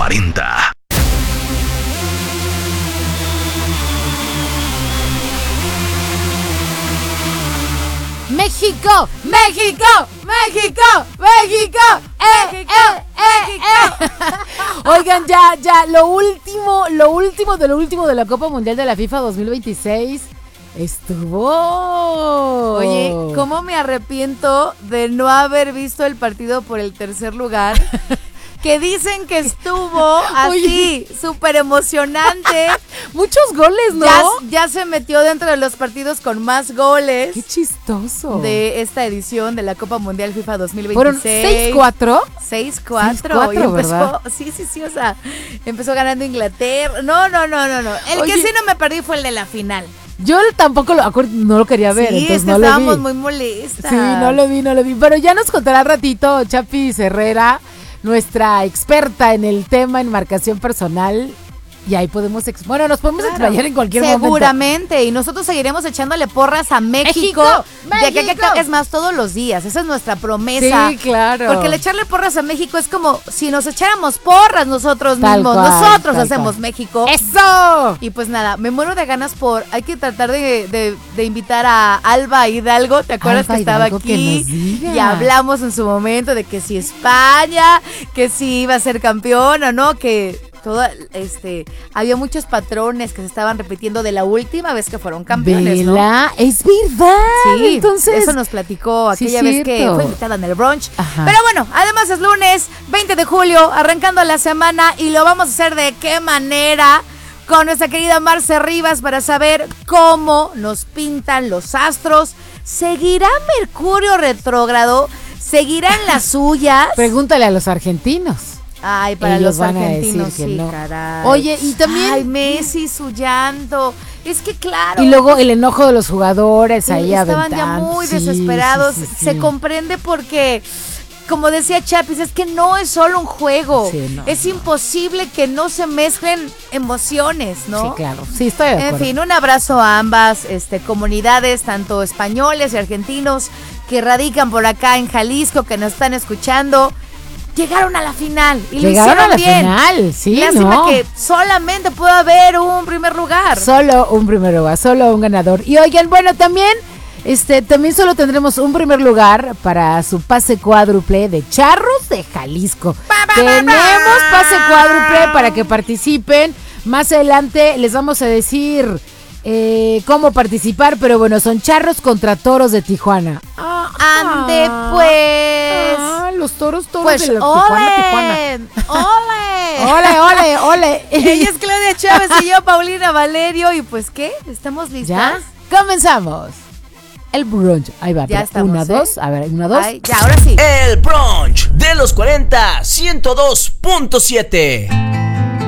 40. México, México, México, México, Oigan, ya, lo último de la Copa Mundial de la FIFA 2026 estuvo. Oye, ¿cómo me arrepiento de no haber visto el partido por el tercer lugar? Que dicen que estuvo así, súper emocionante. Muchos goles, ¿no? Ya se metió dentro de los partidos con más goles. Qué chistoso. De esta edición de la Copa Mundial FIFA 2026. ¿Fueron 6-4? 6-4. Y empezó, ¿verdad? sí, o sea, empezó ganando Inglaterra. No. El que sí no me perdí fue el de la final. Yo tampoco no lo quería ver, sí, entonces es que no lo vi. estábamos muy molestas. Sí, no lo vi. Pero ya nos contará al ratito Chapis Herrera, nuestra experta en el tema en marcación personal. Y ahí podemos, nos podemos explayar en cualquier momento. Seguramente, y nosotros seguiremos echándole porras a México. Es más, todos los días, esa es nuestra promesa. Sí, claro. Porque el echarle porras a México es como si nos echáramos porras nosotros mismos. Nosotros hacemos México. ¡Eso! Y pues nada, me muero de ganas hay que tratar de invitar a Alba Hidalgo, ¿te acuerdas que estaba aquí? Y hablamos en su momento de que si España, que si iba a ser campeón o no, que... había muchos patrones que se estaban repitiendo de la última vez que fueron campeones, ¿no? Es verdad. Sí, entonces eso nos platicó aquella vez que fue invitada en el brunch. Ajá. Pero bueno, además es lunes 20 de julio, arrancando la semana, y lo vamos a hacer de qué manera, con nuestra querida Marce Rivas, para saber cómo nos pintan los astros. ¿Seguirá Mercurio retrógrado? ¿Seguirá en las suyas? Pregúntale a los argentinos. Ay, para ellos los argentinos, sí, no. caray. Oye, y también... Ay, Messi, su llanto. Es que claro. Y luego el enojo de los jugadores ahí estaban aventando. Ya muy desesperados. Sí. Se comprende porque, como decía Chapis, es que no es solo un juego. Sí, no, es imposible que no se mezclen emociones, ¿no? Sí, claro. Sí, estoy de acuerdo. En fin, un abrazo a ambas comunidades, tanto españoles y argentinos, que radican por acá en Jalisco, que nos están escuchando. Llegaron a la final y lo hicieron bien. Final, sí, lástima que solamente puede haber un primer lugar. Solo un primer lugar, solo un ganador. Y oigan, bueno, también solo tendremos un primer lugar para su pase cuádruple de Charros de Jalisco. Tenemos pase cuádruple para que participen. Más adelante les vamos a decir cómo participar, pero bueno, son Charros contra Toros de Tijuana. Ande pues. Los toros pues, de Tijuana. ¡Ole! Ella es Claudia Chávez y yo, Paulina Valerio. Y pues, ¿qué? ¿Estamos listas? ¿Ya? Comenzamos. El brunch. Ahí va. Ya estamos, 1, 2. A ver, 1, 2. Ya, ahora sí. El brunch de los 40, 102.7.